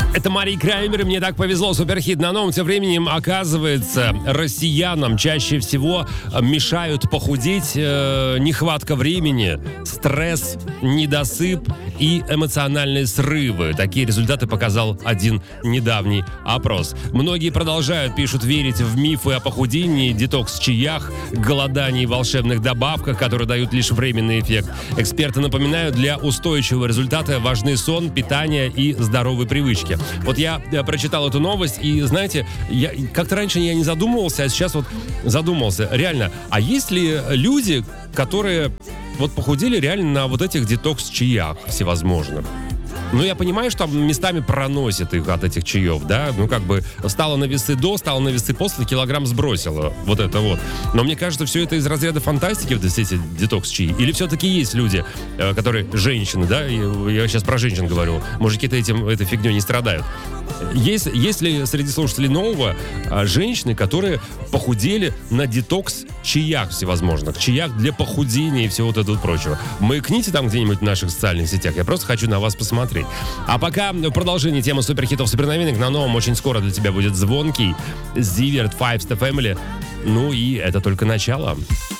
Это Мария Краймер, и мне так повезло, суперхит на новом. Тем временем, оказывается, россиянам чаще всего мешают похудеть нехватка времени, стресс, недосып и эмоциональные срывы. Такие результаты показал один недавний опрос. Многие продолжают, пишут, верить в мифы о похудении, детокс-чаях, голодании и волшебных добавках, которые дают лишь временный эффект. Эксперты напоминают, для устойчивого результата важны сон, питание и здоровые привычки. Вот я прочитал эту новость, и, знаете, как-то раньше я не задумывался, а сейчас вот задумался. Реально, а есть ли люди, которые вот похудели реально на вот этих детокс-чаях всевозможных? Ну, я понимаю, что местами проносит их от этих чаев, да? Ну, как бы стало на весы до, стало на весы после, килограмм сбросило. Вот это вот. Но мне кажется, все это из разряда фантастики, вот эти детокс-чаи. Или все-таки есть люди, которые женщины, да? Я сейчас про женщин говорю. Мужики-то этой фигней не страдают. Есть ли среди слушателей нового женщины, которые похудели на детокс-чаях всевозможных? Чаях для похудения и всего вот этого прочего. Маякните там где-нибудь в наших социальных сетях. Я просто хочу на вас посмотреть. А пока в продолжении темы суперхитов, суперновинок на новом очень скоро для тебя будет звонкий Zivert Five Star Family. Ну и это только начало.